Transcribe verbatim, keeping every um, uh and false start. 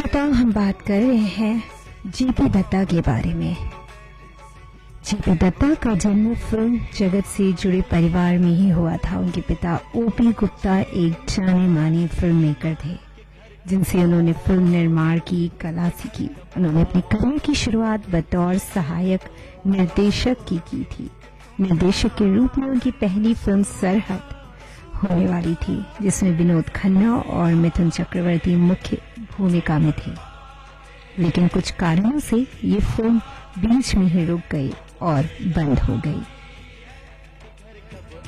श्रोताओं, हम बात कर रहे हैं जेपी दत्ता के बारे में। जेपी दत्ता का जन्म फिल्म जगत से जुड़े परिवार में ही हुआ था। उनके पिता ओपी गुप्ता एक जाने माने फिल्म मेकर थे, जिनसे उन्होंने फिल्म निर्माण की कला सीखी। उन्होंने अपनी करियर की शुरुआत बतौर सहायक निर्देशक की की थी। निर्देशक के रूप में उनकी पहली फिल्म सरहद होने वाली थी, जिसमें विनोद खन्ना और मिथुन चक्रवर्ती मुख्य भूमिका में थे। लेकिन कुछ कारणों से ये फिल्म बीच में ही रुक गई और बंद हो गई।